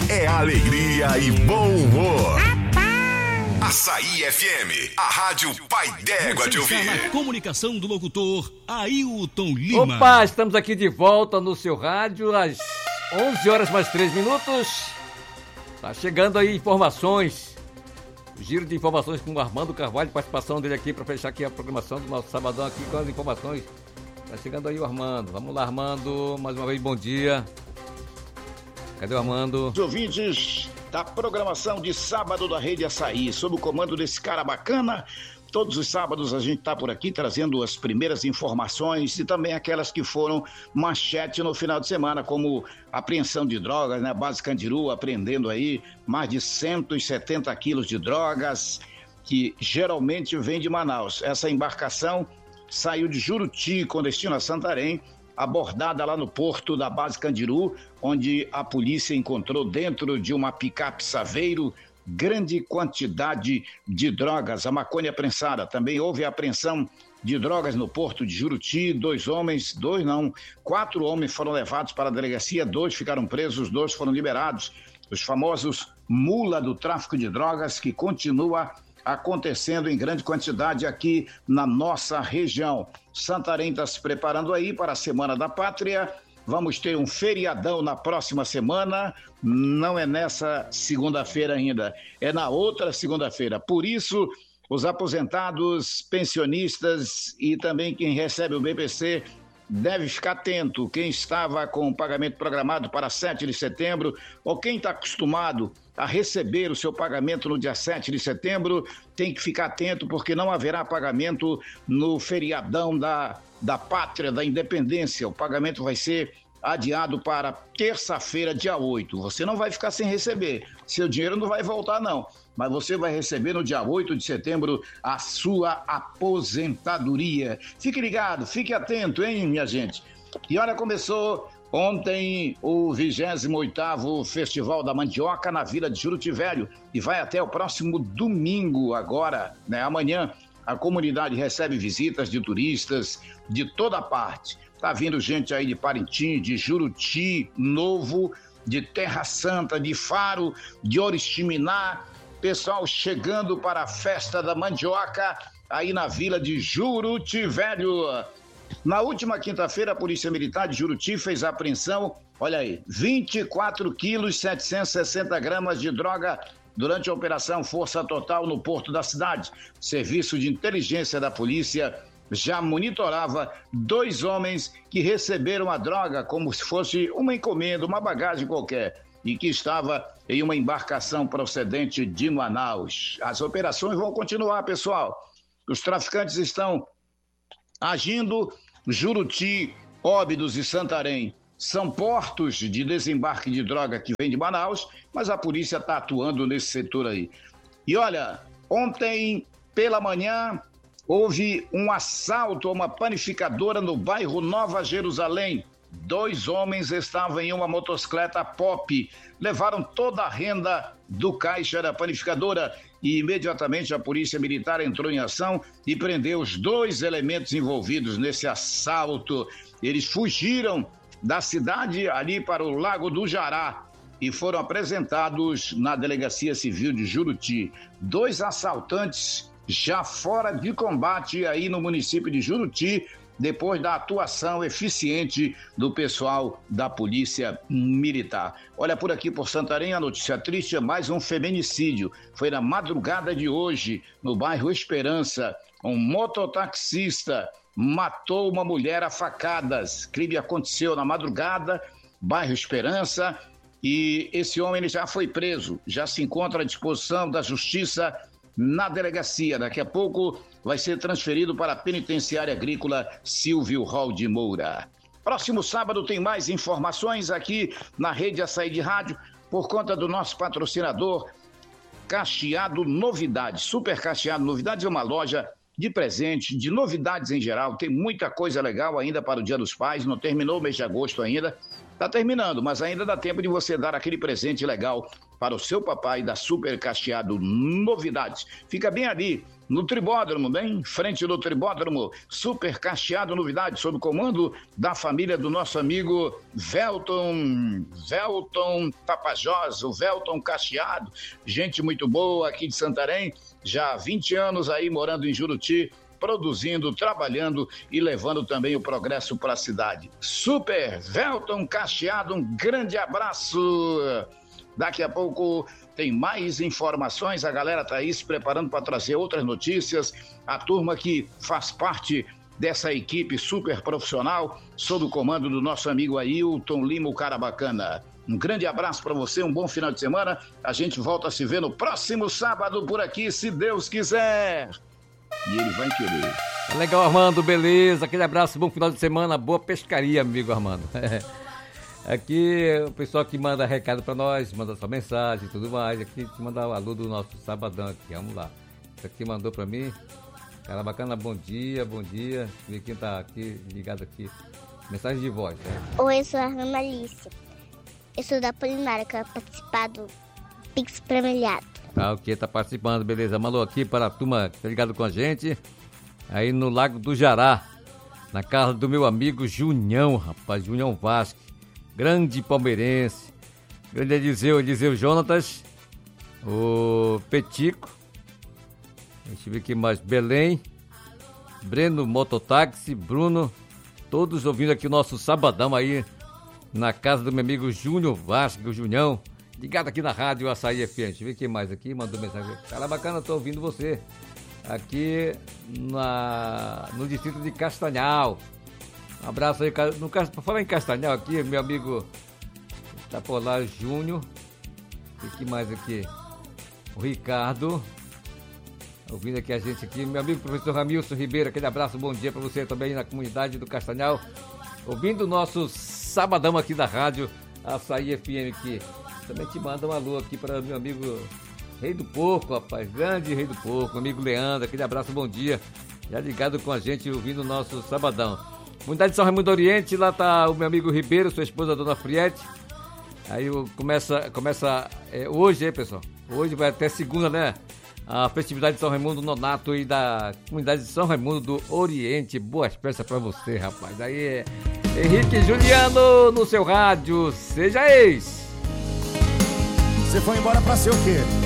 é alegria e bom humor. Açaí FM, a rádio Pai d'Égua de ouvir. Na comunicação do locutor Ailton Lima. Opa, estamos aqui de volta no seu rádio às 11 horas mais 3 minutos. Tá chegando aí informações. Giro de informações com o Armando Carvalho, participação dele aqui para fechar aqui a programação do nosso sabadão aqui com as informações. Tá chegando aí o Armando. Vamos lá, Armando. Mais uma vez, bom dia. Cadê o Armando? Os ouvintes da programação de sábado da Rede Açaí, sob o comando desse cara bacana. Todos os sábados a gente está por aqui trazendo as primeiras informações e também aquelas que foram manchete no final de semana, como apreensão de drogas, né? Base Candiru apreendendo aí mais de 170 quilos de drogas, que geralmente vem de Manaus. Essa embarcação saiu de Juruti com destino a Santarém, abordada lá no porto da Base Candiru, onde a polícia encontrou dentro de uma picape Saveiro grande quantidade de drogas, a maconha prensada. Também houve apreensão de drogas no porto de Juruti, 4 homens foram levados para a delegacia, 2 ficaram presos, 2 foram liberados. Os famosos mula do tráfico de drogas, que continua acontecendo em grande quantidade aqui na nossa região. Santarém está se preparando aí para a Semana da Pátria. Vamos ter um feriadão na próxima semana, não é nessa segunda-feira ainda, é na outra segunda-feira. Por isso, os aposentados, pensionistas e também quem recebe o BPC deve ficar atento. Quem estava com o pagamento programado para 7 de setembro ou quem está acostumado a receber o seu pagamento no dia 7 de setembro, tem que ficar atento porque não haverá pagamento no feriadão da Pátria, da Independência. O pagamento vai ser adiado para terça-feira, dia 8. Você não vai ficar sem receber. Seu dinheiro não vai voltar, não. Mas você vai receber no dia 8 de setembro a sua aposentadoria. Fique ligado, fique atento, hein, minha gente? E olha, começou ontem o 28º Festival da Mandioca na Vila de Juruti Velho e vai até o próximo domingo agora, né? Amanhã a comunidade recebe visitas de turistas de toda parte. Tá vindo gente aí de Parintins, de Juruti Novo, de Terra Santa, de Faro, de Oriximiná, pessoal chegando para a festa da mandioca aí na Vila de Juruti Velho. Na última quinta-feira, a Polícia Militar de Juruti fez a apreensão, olha aí, 24 quilos 760 gramas de droga durante a Operação Força Total no porto da cidade. O Serviço de Inteligência da Polícia já monitorava 2 homens que receberam a droga como se fosse uma encomenda, uma bagagem qualquer, e que estava em uma embarcação procedente de Manaus. As operações vão continuar, pessoal. Os traficantes estão agindo. Juruti, Óbidos e Santarém são portos de desembarque de droga que vem de Manaus, mas a polícia está atuando nesse setor aí. E olha, ontem pela manhã houve um assalto a uma panificadora no bairro Nova Jerusalém. 2 homens estavam em uma motocicleta Pop, levaram toda a renda do caixa da panificadora e imediatamente a Polícia Militar entrou em ação e prendeu os 2 elementos envolvidos nesse assalto. Eles fugiram da cidade ali para o Lago do Jará e foram apresentados na Delegacia Civil de Juruti. 2 assaltantes já fora de combate aí no município de Juruti, depois da atuação eficiente do pessoal da Polícia Militar. Olha, por aqui por Santarém, a notícia triste é mais um feminicídio. Foi na madrugada de hoje, no bairro Esperança. Um mototaxista matou uma mulher a facadas. O crime aconteceu na madrugada, bairro Esperança, e esse homem ele já foi preso, já se encontra à disposição da Justiça na delegacia. Daqui a pouco vai ser transferido para a Penitenciária Agrícola Silvio Hall de Moura. Próximo sábado tem mais informações aqui na Rede Açaí de Rádio, por conta do nosso patrocinador Cacheado Novidades. Super Cacheado Novidades é uma loja de presente, de novidades em geral. Tem muita coisa legal ainda para o Dia dos Pais, não terminou o mês de agosto ainda. Tá terminando, mas ainda dá tempo de você dar aquele presente legal para o seu papai da Super Cacheado Novidades. Fica bem ali no Tribódromo, bem em frente do Tribódromo, Super Cacheado Novidades, sob o comando da família do nosso amigo Velton Tapajós, o Velton Cacheado, gente muito boa aqui de Santarém, já há 20 anos aí morando em Juruti, produzindo, trabalhando e levando também o progresso para a cidade. Super Velton Cacheado, um grande abraço. Daqui a pouco tem mais informações, a galera está aí se preparando para trazer outras notícias, a turma que faz parte dessa equipe super profissional, sob o comando do nosso amigo Ailton Lima, o cara bacana. Um grande abraço para você, um bom final de semana, a gente volta a se ver no próximo sábado por aqui, se Deus quiser. E ele vai querer. Legal, Armando, beleza, aquele abraço, bom final de semana, boa pescaria, amigo Armando. Aqui o pessoal que manda recado pra nós, manda sua mensagem e tudo mais. Aqui te manda o alô do nosso sabadão aqui, vamos lá. Isso aqui mandou pra mim. Cara bacana, bom dia, bom dia. Ver quem tá aqui, ligado aqui. Mensagem de voz, né? Oi, eu sou a Ana Alice. Eu sou da Polinária, quero participar do Pix Premiado. Ah, o que tá participando, beleza. Mandou aqui para a turma que tá ligado com a gente. Aí no Lago do Jará, na casa do meu amigo Junião, rapaz, Junião Vasque. Grande palmeirense, grande Eliseu Jonatas, o Petico, deixa eu ver aqui mais, Belém, Breno Mototáxi, Bruno, todos ouvindo aqui o nosso sabadão aí, na casa do meu amigo Júnior Vasco, o Junião, ligado aqui na rádio Açaí FM. Deixa eu ver quem mais aqui, mandou mensagem, cara bacana, tô ouvindo você, aqui no distrito de Castanhal. Um abraço aí, pra falar em Castanhal aqui, meu amigo tá por lá, Júnior. E que mais aqui? O Ricardo, ouvindo aqui a gente aqui. Meu amigo professor Ramilson Ribeiro, aquele abraço, bom dia pra você também na comunidade do Castanhal. Ouvindo o nosso sabadão aqui da rádio Açaí FM aqui. Também te manda um alô aqui para meu amigo Rei do Porco, rapaz, grande Rei do Porco, amigo Leandro, aquele abraço, bom dia. Já ligado com a gente, ouvindo o nosso sabadão. Comunidade de São Raimundo do Oriente, lá tá o meu amigo Ribeiro, sua esposa, a dona Friete. Aí começa hoje, pessoal. Hoje vai até segunda, né? A festividade de São Raimundo Nonato e da comunidade de São Raimundo do Oriente. Boas festas pra você, rapaz. Aí é Henrique Juliano no seu rádio. Seja ex. Você foi embora pra ser o quê?